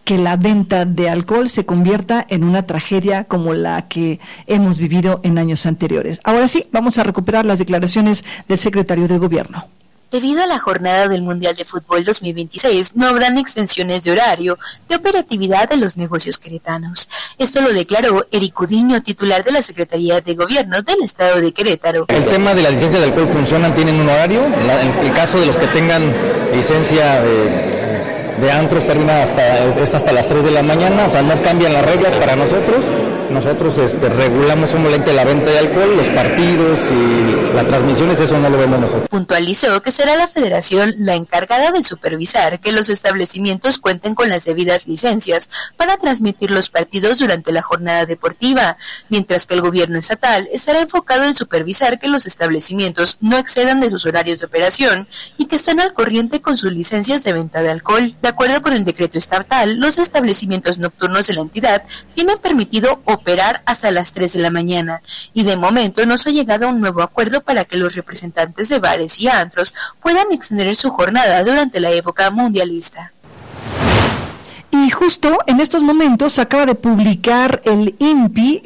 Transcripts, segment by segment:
que la venta de alcohol se convierta en una tragedia como la que hemos vivido en años anteriores. Ahora sí, vamos a recuperar las declaraciones del secretario de Gobierno. Debido a la jornada del Mundial de Fútbol 2026, no habrán extensiones de horario de operatividad de los negocios queretanos. Esto lo declaró Eric Udiño, titular de la Secretaría de Gobierno del Estado de Querétaro. El tema de las licencias de alcohol funcionan, tienen un horario. En el caso de los que tengan licencia de antros termina hasta las 3 de la mañana, o sea, no cambian las reglas para nosotros. Nosotros regulamos solamente la venta de alcohol, los partidos y las transmisiones, eso no lo vemos nosotros. Puntualizó que será la Federación la encargada de supervisar que los establecimientos cuenten con las debidas licencias para transmitir los partidos durante la jornada deportiva, mientras que el gobierno estatal estará enfocado en supervisar que los establecimientos no excedan de sus horarios de operación y que estén al corriente con sus licencias de venta de alcohol. De acuerdo con el decreto estatal, los establecimientos nocturnos de la entidad tienen permitido operar hasta las 3 de la mañana y de momento no se ha llegado a un nuevo acuerdo para que los representantes de bares y antros puedan extender su jornada durante la época mundialista. Y justo en estos momentos acaba de publicar el INPI,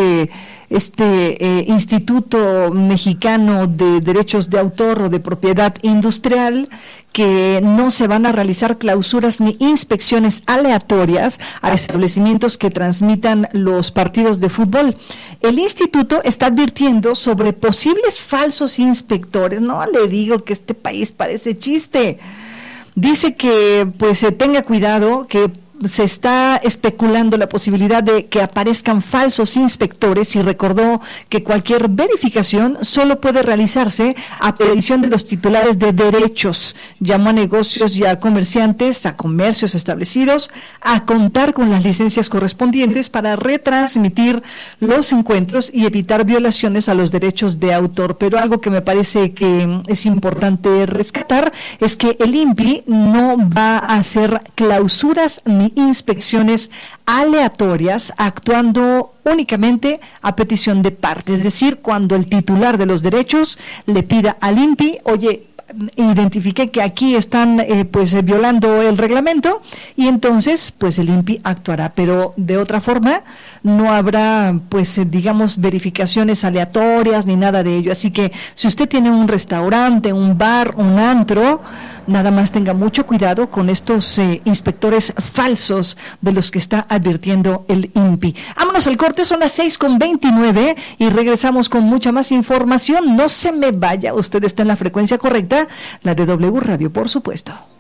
Instituto Mexicano de Derechos de Autor o de Propiedad Industrial, que no se van a realizar clausuras ni inspecciones aleatorias a establecimientos que transmitan los partidos de fútbol. El instituto está advirtiendo sobre posibles falsos inspectores. No le digo que este país parece chiste. Dice que pues se tenga cuidado, que se está especulando la posibilidad de que aparezcan falsos inspectores y recordó que cualquier verificación solo puede realizarse a petición de los titulares de derechos. Llamó a negocios y a comerciantes, a comercios establecidos, a contar con las licencias correspondientes para retransmitir los encuentros y evitar violaciones a los derechos de autor. Pero algo que me parece que es importante rescatar es que el INPI no va a hacer clausuras ni inspecciones aleatorias, actuando únicamente a petición de parte, es decir, cuando el titular de los derechos le pida al INPI, oye, identifiqué que aquí están violando el reglamento, y entonces pues el INPI actuará, pero de otra forma no habrá verificaciones aleatorias ni nada de ello. Así que si usted tiene un restaurante, un bar, un antro, nada más tenga mucho cuidado con estos inspectores falsos de los que está advirtiendo el INPI. Vámonos al corte, son las 6:29 y regresamos con mucha más información. No se me vaya, usted está en la frecuencia correcta, la de W Radio, por supuesto.